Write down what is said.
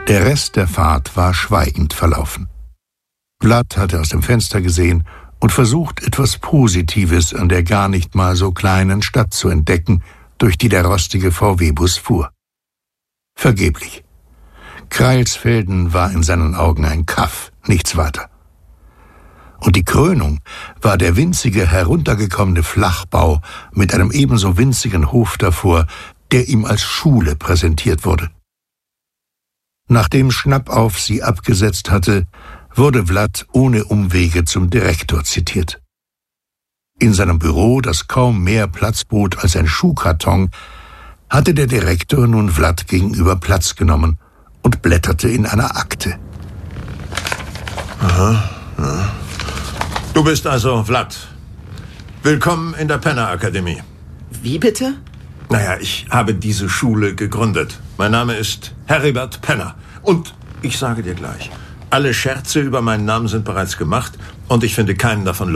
Der Rest der Fahrt war schweigend verlaufen. Vlad hatte aus dem Fenster gesehen und versucht, etwas Positives an der gar nicht mal so kleinen Stadt zu entdecken, durch die der rostige VW-Bus fuhr. Vergeblich. Kreilsfelden war in seinen Augen ein Kaff, nichts weiter. Und die Krönung war der winzige, heruntergekommene Flachbau mit einem ebenso winzigen Hof davor, der ihm als Schule präsentiert wurde. Nachdem Schnappauf sie abgesetzt hatte, wurde Vlad ohne Umwege zum Direktor zitiert. In seinem Büro, das kaum mehr Platz bot als ein Schuhkarton, hatte der Direktor nun Vlad gegenüber Platz genommen und blätterte in einer Akte. Aha, ja. Du bist also Vlad. Willkommen in der Penner-Akademie. Wie bitte? Naja, ich habe diese Schule gegründet. Mein Name ist Heribert Penner. Und ich sage dir gleich, alle Scherze über meinen Namen sind bereits gemacht und ich finde keinen davon